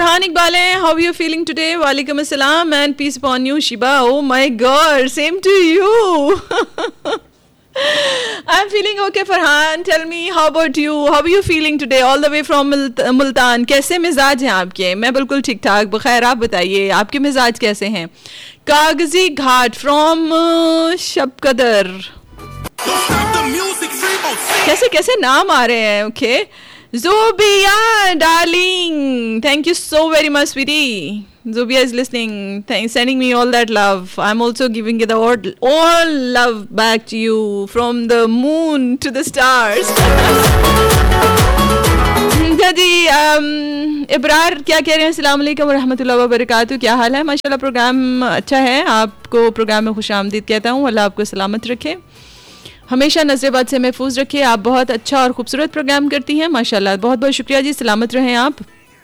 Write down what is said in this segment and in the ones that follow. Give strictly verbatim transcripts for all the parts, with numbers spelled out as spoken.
फरहान इकबाल हैं, how you feeling today? वालेकुम अस्सलाम and piece upon you Shiba. Oh my God, same to you. I'm feeling okay, Farhan. Tell me, how about you? How are you feeling today? All the way from Multan. कैसे मिजाज हैं आपके? मैं बिल्कुल ठीक ठाक बखैर. आप बताइए आपके मिजाज कैसे हैं? कागजी घाट फ्रॉम शबकदर. कैसे कैसे नाम आ रहे हैं. Okay okay. Zubia, darling, thank you so very much, sweetie. Zubia is listening, thanks, sending me all that love. I'm also giving you the all, all love back to you from the moon to the stars. जी इब्रार क्या कह रहे हैं? अस्सलाम वालेकुम रहमतुल्लाहि व बरकातहू. क्या हाल है? माशाल्लाह प्रोग्राम अच्छा है. आपको प्रोग्राम में खुशामदीद कहता हूँ. अल्लाह आपको सलामत रखे, हमेशा नज़रबाद से महफूज रखिए. आप बहुत अच्छा और ख़ूबसूरत प्रोग्राम करती हैं माशाल्लाह. बहुत बहुत शुक्रिया जी, सलामत रहें आप.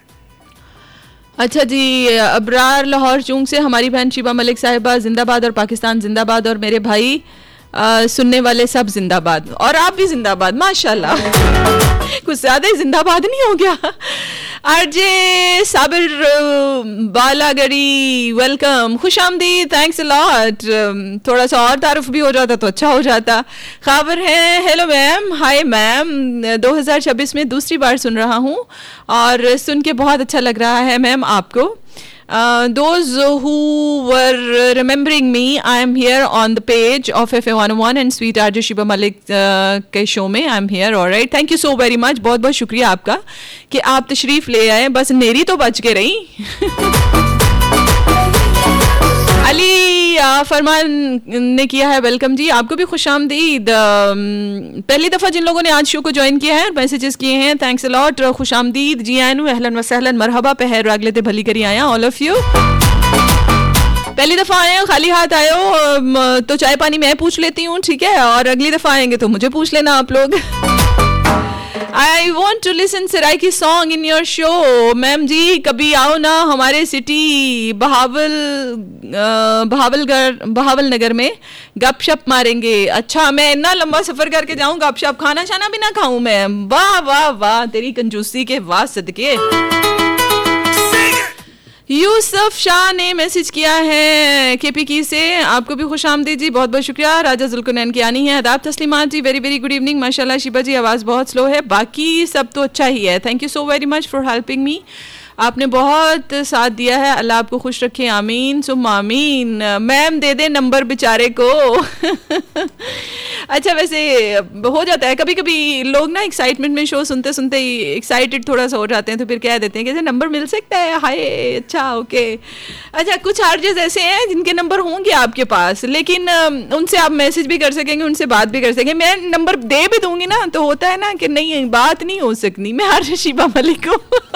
अच्छा जी, अबरार लाहौर चूंग से हमारी बहन शिबा मलिक साहिबा जिंदाबाद और पाकिस्तान जिंदाबाद और मेरे भाई आ, सुनने वाले सब जिंदाबाद और आप भी जिंदाबाद माशाल्लाह. कुछ ज़्यादा ही जिंदाबाद नहीं हो गया? आरजे साबिर बालागड़ी, वेलकम, खुश आमदी, थैंक्स अ लॉट. थोड़ा सा और तारुफ भी हो जाता तो अच्छा हो जाता. खबर है, हेलो मैम, हाय मैम, दो हज़ार छब्बीस में दूसरी बार सुन रहा हूँ और सुन के बहुत अच्छा लग रहा है मैम आपको. Uh, those who were remembering me, I am here on the page of F A one oh one and Sweet R J Shiba Malik uh, के शो में. I am here, all right. Thank you so very much. बहुत बहुत शुक्रिया आपका कि आप तशरीफ़ ले आए. बस नेरी तो बच के रही. अली फरमान ने किया है वेलकम जी, आपको भी खुशामदीद. पहली दफ़ा जिन लोगों ने आज शो को ज्वाइन किया है और मैसेजेस किए हैं, थैंक्स अ लॉट. खुशामदीद जी आनू, अहलन व सहलन, मरहबा, पहर अगले भली करी आया ऑल ऑफ यू. पहली दफ़ा आए हो, खाली हाथ आए हो तो चाय पानी मैं पूछ लेती हूँ, ठीक है, और अगली दफ़ा आएंगे तो मुझे पूछ लेना आप लोग. I want to listen Saraiki song in your show. Ma'am जी कभी आओ ना हमारे सिटी बहावल बहावलगढ़ बहावल नगर में, गपशप मारेंगे. अच्छा, मैं इतना लंबा सफ़र करके जाऊँ, गपशप खाना शाना भी ना खाऊँ मैं? वाह वाह वाह, तेरी कंजूसी के वाह सदके. यूसुफ शाह ने मैसेज किया है केपी की से, आपको भी खुश आमदीद जी, बहुत बहुत शुक्रिया. राजा जुल्कुनैन की आनी है, आदाब तस्लीमात जी, वेरी वेरी गुड इवनिंग. माशाल्लाह शिबा जी आवाज़ बहुत स्लो है, बाकी सब तो अच्छा ही है. Thank you so very much for helping me. आपने बहुत साथ दिया है, अल्लाह आपको खुश रखे, आमीन सुम आमीन. मैम दे दे नंबर बेचारे को. अच्छा, वैसे हो जाता है कभी कभी लोग ना एक्साइटमेंट में शो सुनते सुनते ही एक्साइटेड थोड़ा सा हो जाते हैं, तो फिर कह देते हैं कैसे नंबर मिल सकता है. हाय, अच्छा ओके. अच्छा, कुछ आरजेस ऐसे हैं जिनके नंबर होंगे आपके पास, लेकिन उनसे आप मैसेज भी कर सकेंगे, उनसे बात भी कर सकेंगे. मैं नंबर दे भी दूंगी ना तो होता है ना कि नहीं बात नहीं हो सकती. मैं आरजे शिबा मलिक हूँ.